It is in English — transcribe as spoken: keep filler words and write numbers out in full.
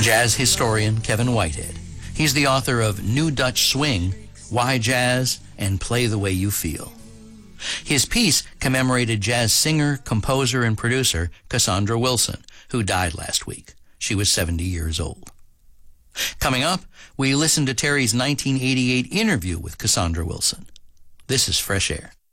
jazz historian Kevin Whitehead. He's the author of New Dutch Swing, Why Jazz, and Play the Way You Feel. His piece commemorated jazz singer, composer, and producer Cassandra Wilson, who died last week. She was seventy years old. Coming up, we listen to Terry's nineteen eighty-eight interview with Cassandra Wilson. This is Fresh Air.